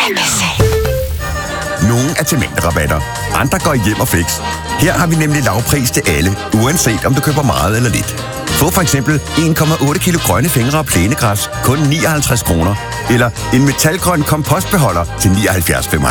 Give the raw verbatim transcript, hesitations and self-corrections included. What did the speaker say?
Nogle er til mængderabatter, andre går i hjem og fix. Her har vi nemlig lavpris til alle, uanset om du køber meget eller lidt. Få for eksempel en komma otte kilo grønne fingre og plænegræs, kun nioghalvtreds kroner. Eller en metalgrøn kompostbeholder til nioghalvfjerds komma femoghalvtreds.